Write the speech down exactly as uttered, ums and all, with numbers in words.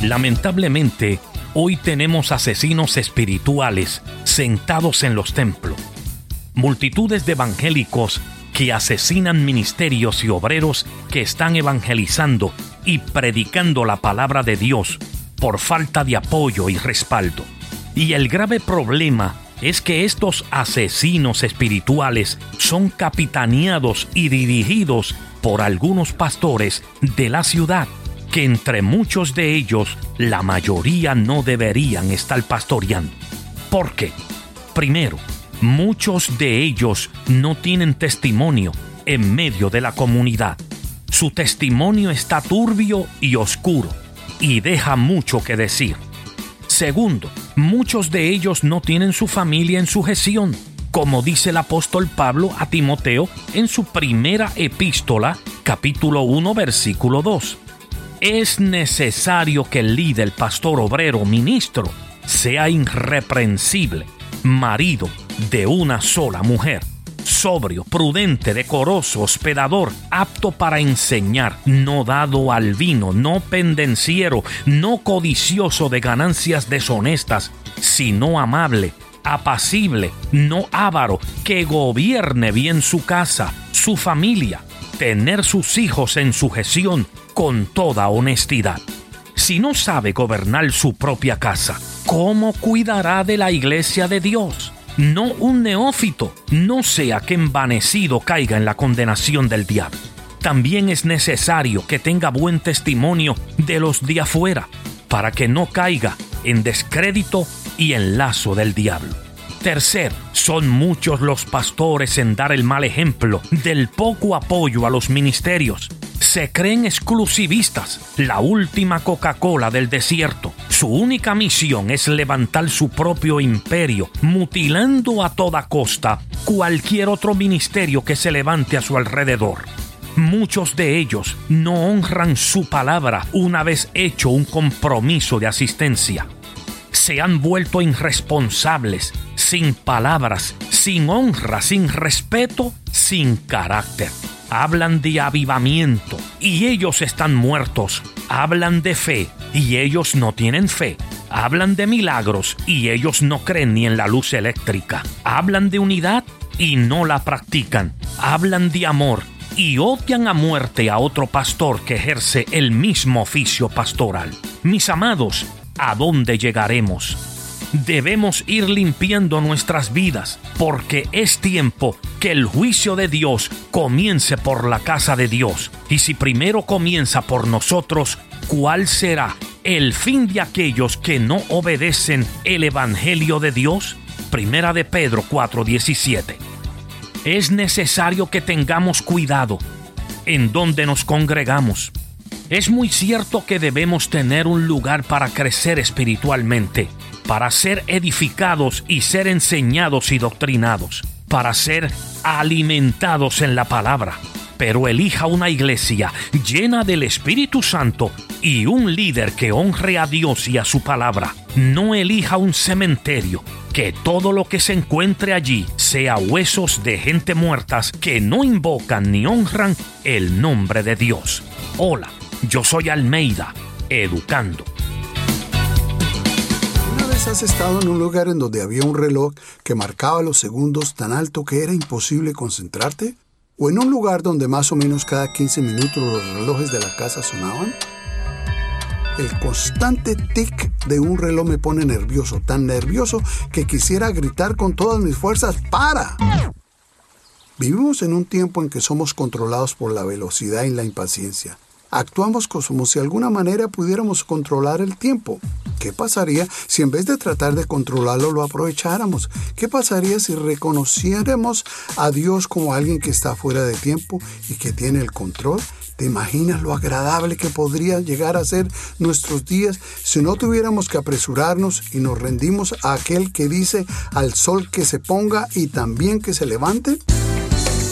Lamentablemente, hoy tenemos asesinos espirituales sentados en los templos. Multitudes de evangélicos que asesinan ministerios y obreros que están evangelizando y predicando la palabra de Dios por falta de apoyo y respaldo. Y el grave problema es que estos asesinos espirituales son capitaneados y dirigidos por algunos pastores de la ciudad, que entre muchos de ellos, la mayoría no deberían estar pastoreando. ¿Por qué? Primero, muchos de ellos no tienen testimonio en medio de la comunidad. Su testimonio está turbio y oscuro y deja mucho que decir. Segundo, muchos de ellos no tienen su familia en sujeción, como dice el apóstol Pablo a Timoteo en su primera epístola, capítulo uno, versículo dos. Es necesario que el líder, pastor, obrero, ministro, sea irreprensible, marido de una sola mujer, sobrio, prudente, decoroso, hospedador, apto para enseñar, no dado al vino, no pendenciero, no codicioso de ganancias deshonestas, sino amable, apacible, no avaro, que gobierne bien su casa, su familia, tener sus hijos en sujeción con toda honestidad. Si no sabe gobernar su propia casa, ¿cómo cuidará de la iglesia de Dios? No un neófito, no sea que envanecido caiga en la condenación del diablo. También es necesario que tenga buen testimonio de los de afuera, para que no caiga en descrédito y en lazo del diablo. Tercero, son muchos los pastores en dar el mal ejemplo del poco apoyo a los ministerios. Se creen exclusivistas, la última Coca-Cola del desierto. Su única misión es levantar su propio imperio, mutilando a toda costa cualquier otro ministerio que se levante a su alrededor. Muchos de ellos no honran su palabra una vez hecho un compromiso de asistencia. Se han vuelto irresponsables, sin palabras, sin honra, sin respeto, sin carácter. Hablan de avivamiento y ellos están muertos. Hablan de fe y ellos no tienen fe. Hablan de milagros y ellos no creen ni en la luz eléctrica. Hablan de unidad y no la practican. Hablan de amor y odian a muerte a otro pastor que ejerce el mismo oficio pastoral. Mis amados, ¿a dónde llegaremos? Debemos ir limpiando nuestras vidas, porque es tiempo que el juicio de Dios comience por la casa de Dios. Y si primero comienza por nosotros, ¿cuál será el fin de aquellos que no obedecen el evangelio de Dios? Primera de Pedro cuatro diecisiete. Es necesario que tengamos cuidado en donde nos congregamos. Es muy cierto que debemos tener un lugar para crecer espiritualmente, para ser edificados y ser enseñados y doctrinados, para ser alimentados en la palabra. Pero elija una iglesia llena del Espíritu Santo y un líder que honre a Dios y a su palabra. No elija un cementerio, que todo lo que se encuentre allí sea huesos de gente muertas que no invocan ni honran el nombre de Dios. Hola, yo soy Almeida, educando. ¿Has estado en un lugar en donde había un reloj que marcaba los segundos tan alto que era imposible concentrarte? ¿O en un lugar donde más o menos cada quince minutos los relojes de la casa sonaban? El constante tic de un reloj me pone nervioso, tan nervioso que quisiera gritar con todas mis fuerzas ¡para! Vivimos en un tiempo en que somos controlados por la velocidad y la impaciencia. Actuamos como si de alguna manera pudiéramos controlar el tiempo. ¿Qué pasaría si en vez de tratar de controlarlo lo aprovecháramos? ¿Qué pasaría si reconociéramos a Dios como alguien que está fuera de tiempo y que tiene el control? ¿Te imaginas lo agradable que podría llegar a ser nuestros días si no tuviéramos que apresurarnos y nos rendimos a aquel que dice al sol que se ponga y también que se levante?